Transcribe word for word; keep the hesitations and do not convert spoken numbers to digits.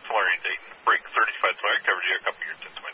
Tulare Dayton, break thirty-five. So I covered you a couple of years into my